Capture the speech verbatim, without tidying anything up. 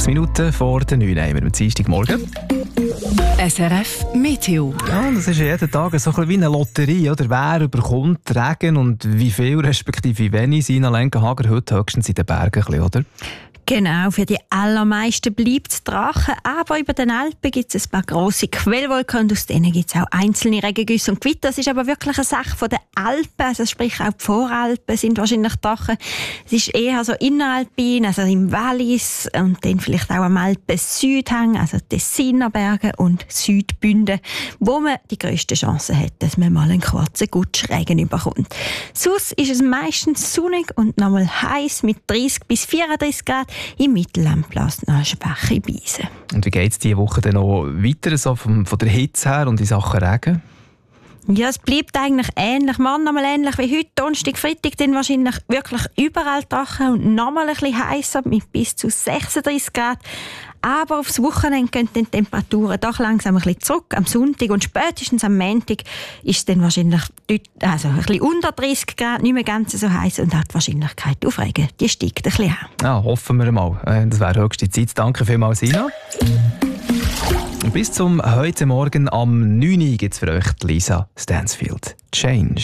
Sechs Minuten vor der neun haben wir am Dienstagmorgen. S R F Meteo. Ja, das ist ja jeden Tag so ein bisschen wie eine Lotterie, oder? Wer überkommt Regen und wie viel, respektive wie wenig. Sina Lenkenhager heute höchstens in den Bergen, ein bisschen, oder? Genau, für die allermeisten bleibt es Drachen, aber über den Alpen gibt es ein paar grosse Quellwolken und aus denen gibt es auch einzelne Regengüsse und Gewitter. Das ist aber wirklich eine Sache von den Alpen, also sprich auch die Voralpen sind wahrscheinlich Drachen. Es ist eher so inneralpin, also im Wallis und dann vielleicht auch am Alpen-Südhang, also Tessiner Berge und Südbünden, wo man die grösste Chance hat, dass man mal einen kurzen Gutschregen überkommt. Sonst ist es meistens sonnig und nochmal heiß mit dreißig bis vierunddreißig Grad. Im Mittelland bläst noch eine schwache Brise. Und wie geht es diese Woche dann noch weiter, so von, von der Hitze her und in Sachen Regen? Ja, es bleibt eigentlich ähnlich. Morgen nochmal ähnlich wie heute, Donnerstag, Freitag, dann wahrscheinlich wirklich überall trocken und nochmal ein bisschen heißer mit bis zu sechsunddreißig Grad. Aber aufs Wochenende gehen die Temperaturen doch langsam ein bisschen zurück. Am Sonntag und spätestens am Montag ist es dann wahrscheinlich also ein bisschen unter dreißig Grad, nicht mehr ganz so heiß und auch die Wahrscheinlichkeit auf Regen, die steigt ein bisschen an. Ja, hoffen wir mal. Das wäre höchste Zeit. Danke vielmals, Sina. Bis zum heute Morgen am neun Uhr gibt es für euch Lisa Stansfield. Change.